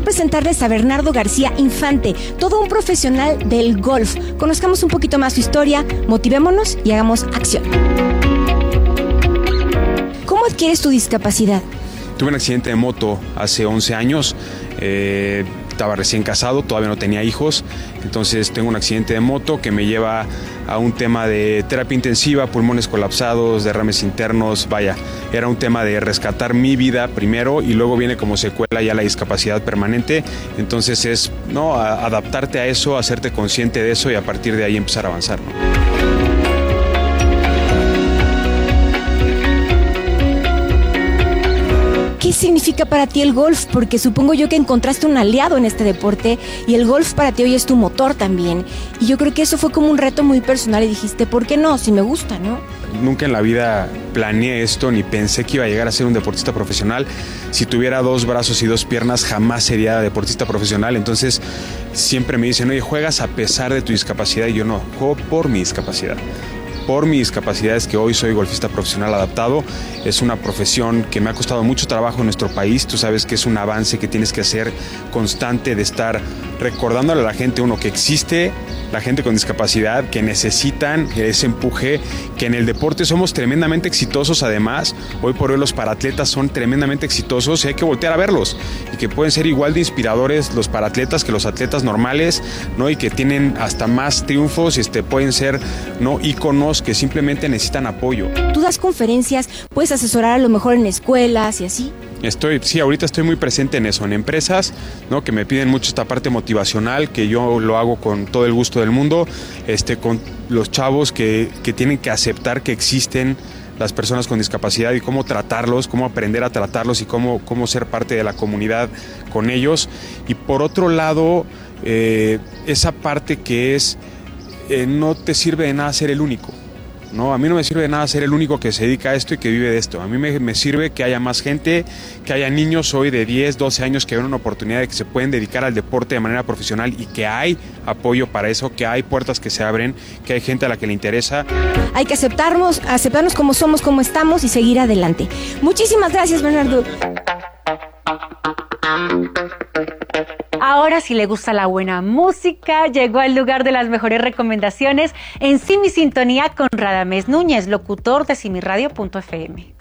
presentarles a Bernardo García Infante, todo un profesional del golf. Conozcamos un poquito más su historia, motivémonos y hagamos acción. ¿Cómo adquieres tu discapacidad? Tuve un accidente de moto hace 11 años. Estaba recién casado, todavía no tenía hijos, entonces tengo un accidente de moto que me lleva a un tema de terapia intensiva, pulmones colapsados, derrames internos, vaya, era un tema de rescatar mi vida primero y luego viene como secuela ya la discapacidad permanente, entonces es adaptarte a eso, hacerte consciente de eso y a partir de ahí empezar a avanzar, ¿no? ¿Qué significa para ti el golf? Porque supongo yo que encontraste un aliado en este deporte y el golf para ti hoy es tu motor también. Y yo creo que eso fue como un reto muy personal y dijiste, ¿por qué no? Si me gusta, ¿no? Nunca en la vida planeé esto ni pensé que iba a llegar a ser un deportista profesional. Si tuviera 2 brazos y 2 piernas jamás sería deportista profesional. Entonces siempre me dicen, oye, ¿juegas a pesar de tu discapacidad? Y yo no, juego por mi discapacidad. Por mi discapacidad es que hoy soy golfista profesional adaptado. Es una profesión que me ha costado mucho trabajo en nuestro país. Tú sabes que es un avance que tienes que hacer constante de estar recordándole a la gente, que existe la gente con discapacidad, que necesitan ese empuje, que en el deporte somos tremendamente exitosos además. Hoy por hoy los paratletas son tremendamente exitosos y hay que voltear a verlos. Y que pueden ser igual de inspiradores los paratletas que los atletas normales, ¿no? Y que tienen hasta más triunfos y pueden ser, ¿no?, íconos que simplemente necesitan apoyo. Tú das conferencias, puedes asesorar a lo mejor en escuelas y así. Sí, ahorita estoy muy presente en eso, en empresas, ¿no?, que me piden mucho esta parte motivacional, que yo lo hago con todo el gusto del mundo, con los chavos que tienen que aceptar que existen las personas con discapacidad y cómo tratarlos, cómo aprender a tratarlos y cómo ser parte de la comunidad con ellos. Y por otro lado, esa parte que es, no te sirve de nada ser el único. No, a mí no me sirve de nada ser el único que se dedica a esto y que vive de esto. A mí me sirve que haya más gente, que haya niños hoy de 10, 12 años que ven una oportunidad de que se pueden dedicar al deporte de manera profesional y que hay apoyo para eso, que hay puertas que se abren, que hay gente a la que le interesa. Hay que aceptarnos como somos, como estamos y seguir adelante. Muchísimas gracias, Bernardo. Ahora, si le gusta la buena música, llegó al lugar de las mejores recomendaciones en Simi Sintonía con Radamés Núñez, locutor de simiradio.fm.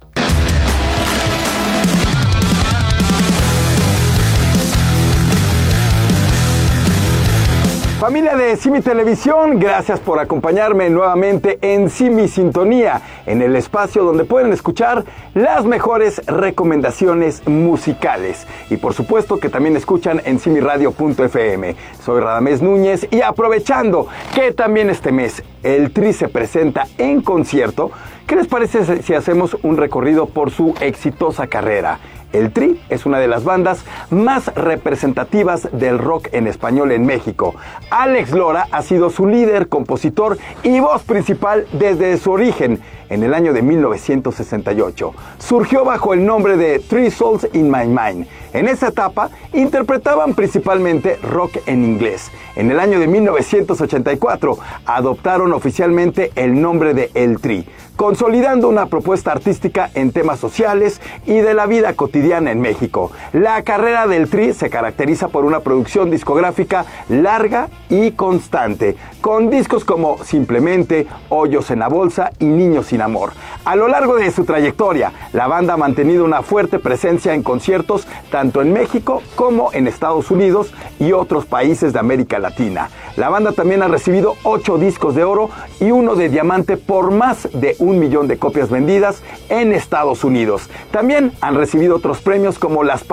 Familia de Simi Televisión, gracias por acompañarme nuevamente en Simi Sintonía, en el espacio donde pueden escuchar las mejores recomendaciones musicales. Y por supuesto que también escuchan en simiradio.fm. Soy Radamés Núñez y aprovechando que también este mes el Tri se presenta en concierto, ¿qué les parece si hacemos un recorrido por su exitosa carrera? El Tri es una de las bandas más representativas del rock en español en México. Alex Lora ha sido su líder, compositor y voz principal desde su origen en el año de 1968. Surgió bajo el nombre de Three Souls in My Mind. En esa etapa interpretaban principalmente rock en inglés. En el año de 1984 adoptaron oficialmente el nombre de El Tri, consolidando una propuesta artística en temas sociales y de la vida cotidiana en México. La carrera del Tri se caracteriza por una producción discográfica larga y constante, con discos como Simplemente, Hoyos en la Bolsa y Niños sin Amor. A lo largo de su trayectoria, la banda ha mantenido una fuerte presencia en conciertos tanto en México como en Estados Unidos y otros países de América Latina. La banda también ha recibido 8 discos de oro y 1 de diamante por más de 1 millón de copias vendidas en Estados Unidos. También han recibido otros premios como las